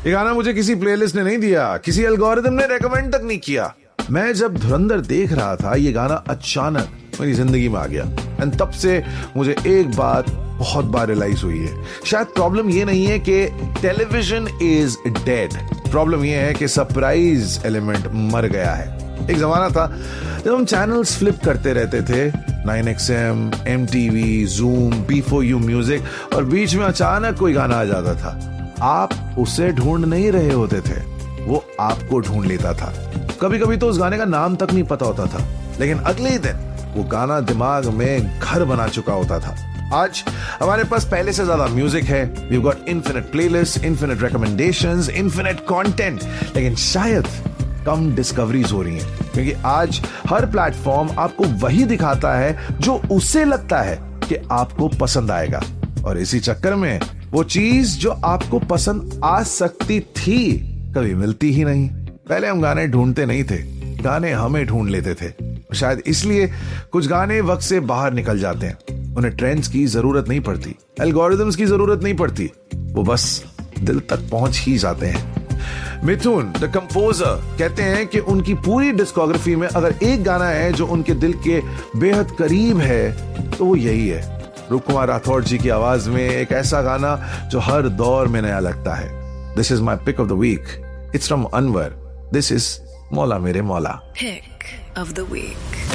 ये गाना मुझे किसी प्लेलिस्ट ने नहीं दिया, किसी एल्गोरिदम ने रेकमेंड तक नहीं किया। मैं जब धुरंधर देख रहा था, ये गाना अचानक मेरी जिंदगी में आ गया। एंड तब से मुझे एक बात बहुत बार रियलाइज हुई है, शायद प्रॉब्लम ये नहीं है कि टेलीविजन इज डेड, प्रॉब्लम ये है कि सरप्राइज एलिमेंट मर गया है। एक जमाना था जब हम चैनल्स फ्लिप करते रहते थे, 9XM, MTV, Zoom, B4U music, और बीच में अचानक कोई गाना आ जाता था। आप उसे ढूंढ नहीं रहे होते थे, वो आपको ढूंढ लेता था। कभी कभी तो उस गाने का नाम तक नहीं पता होता था, लेकिन अगले ही दिन वो गाना दिमाग में घर बना चुका होता था। आज हमारे पास पहले से ज्यादा म्यूजिक है, we've got infinite playlists, infinite recommendations, infinite content, लेकिन शायद कम डिस्कवरीज हो रही हैं, क्योंकि आज हर प्लेटफॉर्म आपको वही दिखाता है जो उसे लगता है कि आपको पसंद आएगा, और इसी चक्कर में वो चीज जो आपको पसंद आ सकती थी कभी मिलती ही नहीं। पहले हम गाने ढूंढते नहीं थे, गाने हमें ढूंढ लेते थे। शायद इसलिए कुछ गाने वक्त से बाहर निकल जाते हैं, उन्हें ट्रेंड्स की जरूरत नहीं पड़ती, एल्गोरिदम्स की जरूरत नहीं पड़ती, वो बस दिल तक पहुंच ही जाते हैं। मिथुन द कंपोजर कहते हैं कि उनकी पूरी डिस्कोग्राफी में अगर एक गाना है जो उनके दिल के बेहद करीब है तो वो यही है। रूप कुमार राठौड़ जी की आवाज में एक ऐसा गाना जो हर दौर में नया लगता है। This is my pick of the week, it's from Anwar, this is मौला मेरे मौला। Pick of the week.